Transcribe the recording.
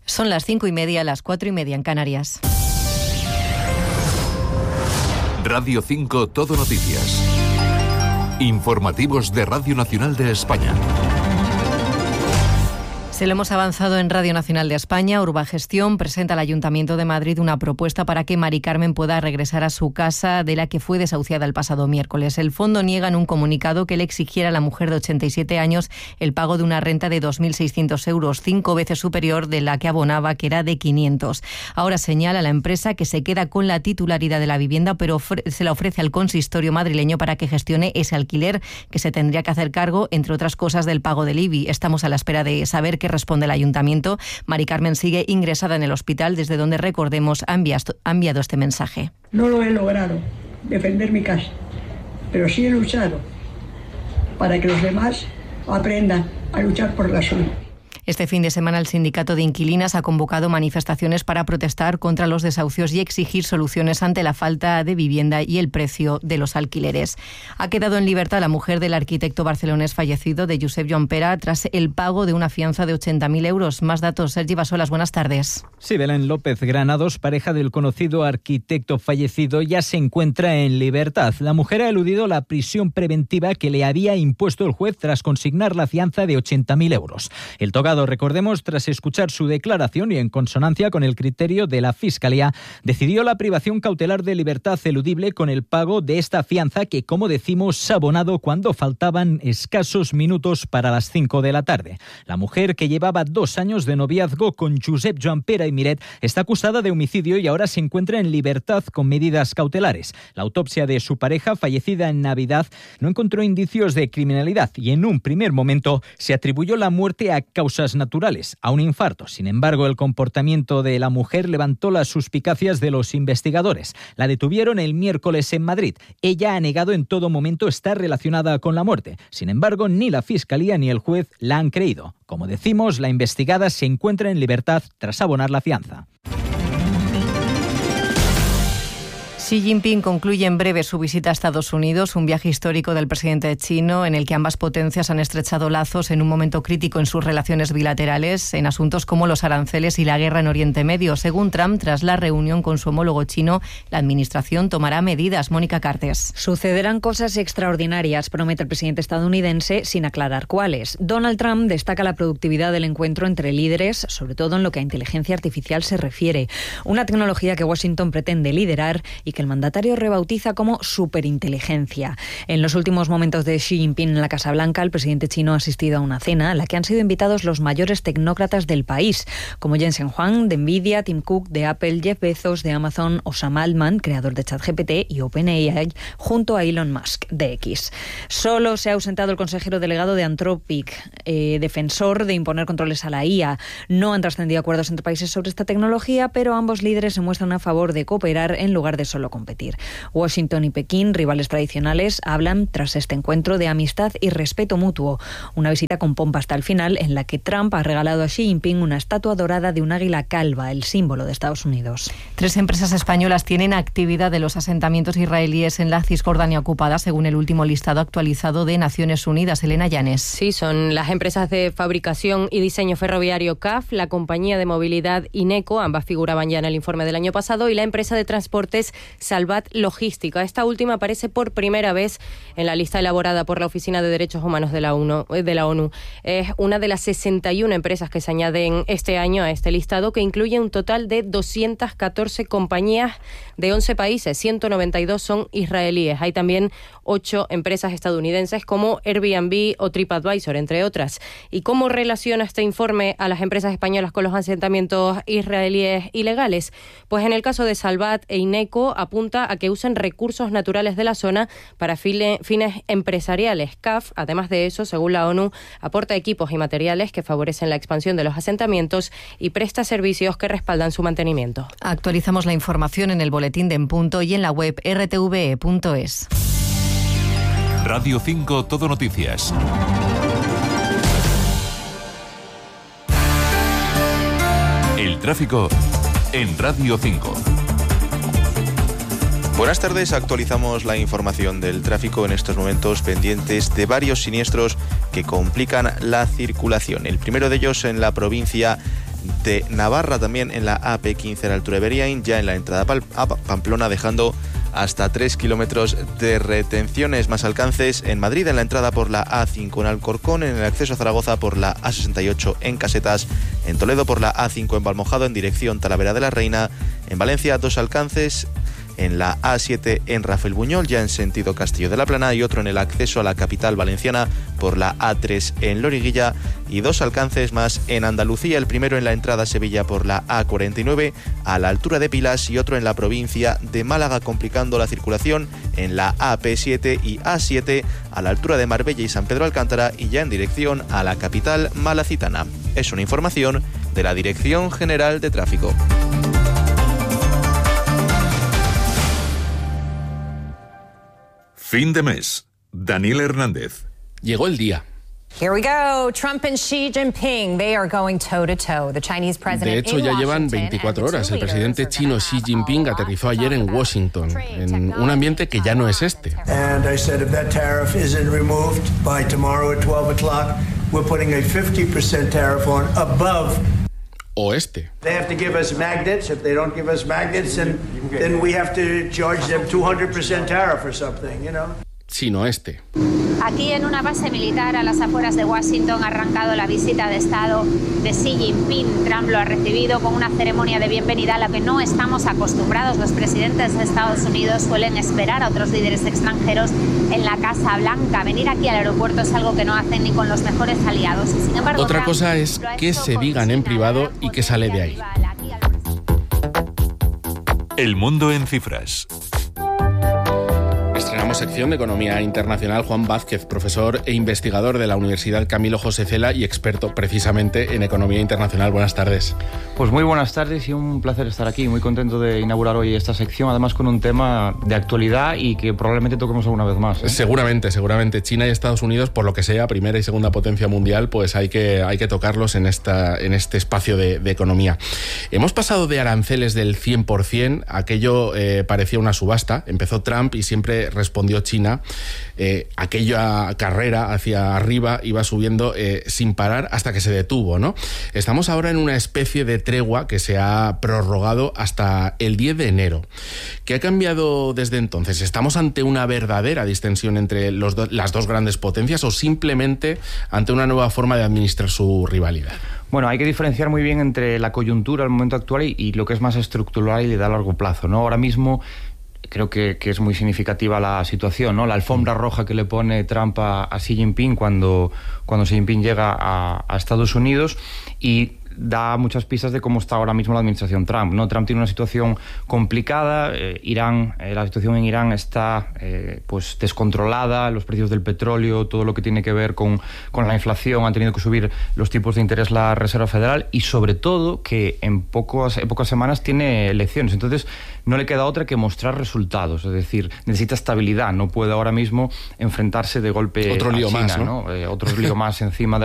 Son las 5:30, las 4:30 en Canarias. Radio 5 Todo Noticias. Informativos de Radio Nacional de España. Se lo hemos avanzado en Radio Nacional de España. Urbagestión presenta al Ayuntamiento de Madrid una propuesta para que Mari Carmen pueda regresar a su casa de la que fue desahuciada el pasado miércoles. El fondo niega en un comunicado que le exigiera a la mujer de 87 años el pago de una renta de 2.600 euros, 5 veces superior de la que abonaba, que era de 500. Ahora señala la empresa que se queda con la titularidad de la vivienda, pero se la ofrece al consistorio madrileño para que gestione ese alquiler, que se tendría que hacer cargo, entre otras cosas, del pago del IBI. Estamos a la espera de saber qué responde el Ayuntamiento. Mari Carmen sigue ingresada en el hospital, desde donde, recordemos, ha enviado este mensaje. No lo he logrado, defender mi casa, pero sí he luchado para que los demás aprendan a luchar por la suya. Este fin de semana el Sindicato de Inquilinas ha convocado manifestaciones para protestar contra los desahucios y exigir soluciones ante la falta de vivienda y el precio de los alquileres. Ha quedado en libertad la mujer del arquitecto barcelonés fallecido, de Josep Joan Pera, tras el pago de una fianza de 80.000 euros. Más datos, Sergi Basolas, buenas tardes. Sí, Belén López Granados, pareja del conocido arquitecto fallecido, ya se encuentra en libertad. La mujer ha eludido la prisión preventiva que le había impuesto el juez tras consignar la fianza de 80.000 euros. El togado, recordemos, tras escuchar su declaración y en consonancia con el criterio de la Fiscalía, decidió la privación cautelar de libertad eludible con el pago de esta fianza que, como decimos, se ha abonado cuando faltaban escasos minutos para las 5 de la tarde. La mujer, que llevaba 2 años de noviazgo con Josep Joan Pera i Miret, está acusada de homicidio y ahora se encuentra en libertad con medidas cautelares. La autopsia de su pareja, fallecida en Navidad, no encontró indicios de criminalidad y en un primer momento se atribuyó la muerte a causas naturales, a un infarto. Sin embargo, el comportamiento de la mujer levantó las suspicacias de los investigadores. La detuvieron el miércoles en Madrid. Ella ha negado en todo momento estar relacionada con la muerte. Sin embargo, ni la Fiscalía ni el juez la han creído. Como decimos, la investigada se encuentra en libertad tras abonar la fianza. Xi Jinping concluye en breve su visita a Estados Unidos, un viaje histórico del presidente chino en el que ambas potencias han estrechado lazos en un momento crítico en sus relaciones bilaterales en asuntos como los aranceles y la guerra en Oriente Medio. Según Trump, tras la reunión con su homólogo chino, la administración tomará medidas. Mónica Cartes. Sucederán cosas extraordinarias, promete el presidente estadounidense, sin aclarar cuáles. Donald Trump destaca la productividad del encuentro entre líderes, sobre todo en lo que a inteligencia artificial se refiere, una tecnología que Washington pretende liderar y que el mandatario rebautiza como superinteligencia. En los últimos momentos de Xi Jinping en la Casa Blanca, el presidente chino ha asistido a una cena a la que han sido invitados los mayores tecnócratas del país, como Jensen Huang de Nvidia, Tim Cook de Apple, Jeff Bezos de Amazon o Sam Altman, creador de ChatGPT y OpenAI, junto a Elon Musk de X. Solo se ha ausentado el consejero delegado de Anthropic, defensor de imponer controles a la IA. No han trascendido acuerdos entre países sobre esta tecnología, pero ambos líderes se muestran a favor de cooperar en lugar de solo competir. Washington y Pekín, rivales tradicionales, hablan tras este encuentro de amistad y respeto mutuo. Una visita con pompa hasta el final, en la que Trump ha regalado a Xi Jinping una estatua dorada de un águila calva, el símbolo de Estados Unidos. 3 empresas españolas tienen actividad en los asentamientos israelíes en la Cisjordania ocupada, según el último listado actualizado de Naciones Unidas. Elena Llanes. Sí, son las empresas de fabricación y diseño ferroviario CAF, la compañía de movilidad INECO, ambas figuraban ya en el informe del año pasado, y la empresa de transportes Salvat Logística. Esta última aparece por primera vez en la lista elaborada por la Oficina de Derechos Humanos de la ONU. Es una de las 61 empresas que se añaden este año a este listado, que incluye un total de 214 compañías de 11 países, 192 son israelíes. Hay también 8 empresas estadounidenses como Airbnb o TripAdvisor, entre otras. ¿Y cómo relaciona este informe a las empresas españolas con los asentamientos israelíes ilegales? Pues en el caso de Salvat e INECO apunta a que usen recursos naturales de la zona para fines empresariales. CAF, además de eso, según la ONU, aporta equipos y materiales que favorecen la expansión de los asentamientos y presta servicios que respaldan su mantenimiento. Actualizamos la información en el boletín de En Punto y en la web rtve.es. Radio 5 Todo Noticias. El tráfico en Radio 5. Buenas tardes, actualizamos la información del tráfico en estos momentos, pendientes de varios siniestros que complican la circulación. El primero de ellos en la provincia de Navarra, también en la AP15 a la altura de Beriaín, ya en la entrada a Pamplona, dejando hasta 3 kilómetros de retenciones. Más alcances en Madrid, en la entrada por la A5 en Alcorcón, en el acceso a Zaragoza por la A68 en Casetas, en Toledo por la A5 en Valmojado en dirección Talavera de la Reina, en Valencia 2 alcances en la A7 en Rafael Buñol, ya en sentido Castillo de la Plana, y otro en el acceso a la capital valenciana por la A3 en Loriguilla, y 2 alcances más en Andalucía, el primero en la entrada a Sevilla por la A49 a la altura de Pilas, y otro en la provincia de Málaga, complicando la circulación en la AP7 y A7 a la altura de Marbella y San Pedro Alcántara, y ya en dirección a la capital malacitana. Es una información de la Dirección General de Tráfico. Fin de mes. Daniel Hernández. Llegó el día. Here we go. Trump and Xi Jinping, they are going toe to toe. The Chinese president. De hecho, ya llevan 24 horas. El presidente chino Xi Jinping aterrizó ayer en Washington, en un ambiente que ya no es este. And I said if that tariff isn't removed by tomorrow at 12 o'clock, we're putting a 50% tariff on above oeste. They have to give us magnets. If they don't give us magnets, then we have to charge them 200% tariff or something, you know. Sino este. Aquí en una base militar a las afueras de Washington ha arrancado la visita de Estado de Xi Jinping. Trump lo ha recibido con una ceremonia de bienvenida a la que no estamos acostumbrados. Los presidentes de Estados Unidos suelen esperar a otros líderes extranjeros en la Casa Blanca. Venir aquí al aeropuerto es algo que no hacen ni con los mejores aliados. Y sin embargo, otra cosa es que se digan en privado y que sale de ahí. El mundo en cifras. Estrenamos sección de Economía Internacional. Juan Vázquez, profesor e investigador de la Universidad Camilo José Cela y experto precisamente en Economía Internacional. Buenas tardes. Pues muy buenas tardes y un placer estar aquí. Muy contento de inaugurar hoy esta sección, además con un tema de actualidad y que probablemente toquemos alguna vez más, ¿eh? Seguramente. China y Estados Unidos, por lo que sea, primera y segunda potencia mundial, pues hay que tocarlos en este espacio de economía. Hemos pasado de aranceles del 100%, aquello parecía una subasta. Empezó Trump y siempre respondió China. Aquella carrera hacia arriba iba subiendo sin parar hasta que se detuvo, ¿no? Estamos ahora en una especie de tregua que se ha prorrogado hasta el 10 de enero. ¿Qué ha cambiado desde entonces? ¿Estamos ante una verdadera distensión entre las dos grandes potencias o simplemente ante una nueva forma de administrar su rivalidad? Bueno, hay que diferenciar muy bien entre la coyuntura al momento actual y lo que es más estructural y de a largo plazo, ¿no? Ahora mismo creo que es muy significativa la situación, ¿no? La alfombra roja que le pone Trump a Xi Jinping cuando Xi Jinping llega a Estados Unidos, y da muchas pistas de cómo está ahora mismo la administración Trump, ¿no? Trump tiene una situación complicada. La situación en Irán está pues descontrolada, los precios del petróleo, todo lo que tiene que ver con la inflación, han tenido que subir los tipos de interés la Reserva Federal, y sobre todo que en pocas semanas tiene elecciones. Entonces no le queda otra que mostrar resultados, es decir, necesita estabilidad, no puede ahora mismo enfrentarse de golpe otro lío a China, más, ¿no? Otro lío más encima de